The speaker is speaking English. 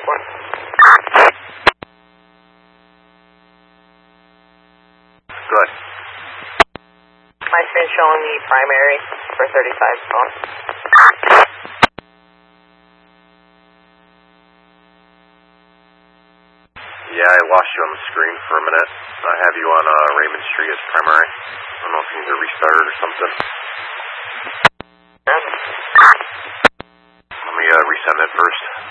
4. Good. My screen showing me primary for 35 phone. Yeah, I lost you on the screen for a minute. I have you on Raymond Street as primary. I don't know if you need to restart or something. Okay. Let me resend it first.